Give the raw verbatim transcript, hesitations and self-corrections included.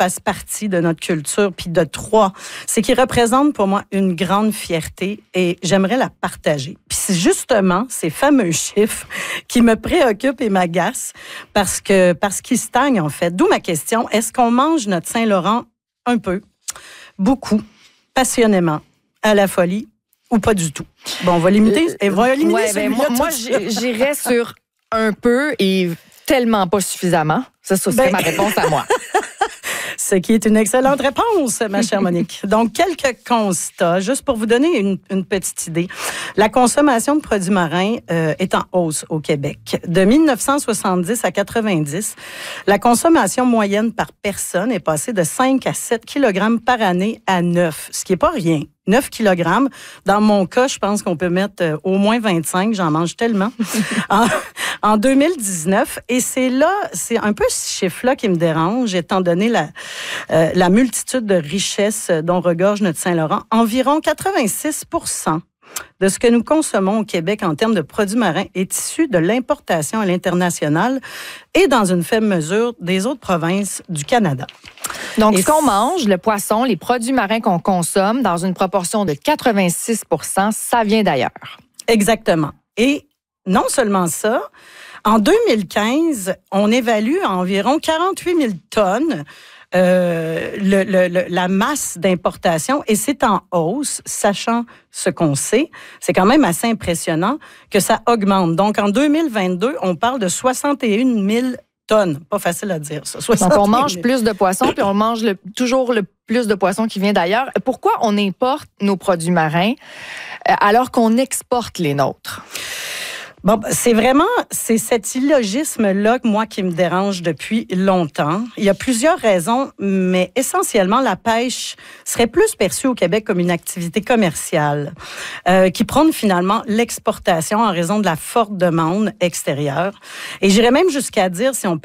fassent partie de notre culture. Puis de trois, c'est qu'ils représentent pour moi une grande fierté et j'aimerais la partager. Puis c'est justement ces fameux chiffres qui me préoccupent et m'agacent parce que parce qu'ils stagnent en fait. D'où ma question, est-ce qu'on mange notre Saint-Laurent un peu, beaucoup, passionnément, à la folie ou pas du tout? Bon, on va limiter, euh, on va éliminer ouais, ben, moi, moi j'irais sur un peu et tellement pas suffisamment. Ça, ça serait ben... ma réponse à moi. Ce qui est une excellente réponse, ma chère Monique. Donc, quelques constats, juste pour vous donner une, une petite idée. La consommation de produits marins euh, est en hausse au Québec. De dix-neuf cent soixante-dix à quatre-vingt-dix, la consommation moyenne par personne est passée de cinq à sept kilogrammes par année à neuf, ce qui n'est pas rien. neuf kilogrammes. Dans mon cas, je pense qu'on peut mettre euh, au moins vingt-cinq. J'en mange tellement. en, en deux mille dix-neuf. Et c'est là, c'est un peu ce chiffre-là qui me dérange, étant donné la, euh, la multitude de richesses dont regorge notre Saint-Laurent. Environ quatre-vingt-six pour cent de ce que nous consommons au Québec en termes de produits marins est issu de l'importation à l'international et dans une faible mesure des autres provinces du Canada. Donc, et ce qu'on mange, le poisson, les produits marins qu'on consomme, dans une proportion de quatre-vingt-six pour cent, ça vient d'ailleurs. Exactement. Et non seulement ça, en deux mille quinze, on évalue à environ quarante-huit mille tonnes euh, le, le, le, la masse d'importation et c'est en hausse, sachant ce qu'on sait. C'est quand même assez impressionnant que ça augmente. Donc, en deux mille vingt-deux, on parle de soixante et une mille tonnes. Pas facile à dire, ça. Donc, on mange plus de poissons, puis on mange le, toujours le plus de poissons qui vient d'ailleurs. Pourquoi on importe nos produits marins euh, alors qu'on exporte les nôtres? Bon, c'est vraiment, c'est cet illogisme-là, moi, qui me dérange depuis longtemps. Il y a plusieurs raisons, mais essentiellement, la pêche serait plus perçue au Québec comme une activité commerciale euh, qui prône finalement l'exportation en raison de la forte demande extérieure. Et j'irais même jusqu'à dire, si on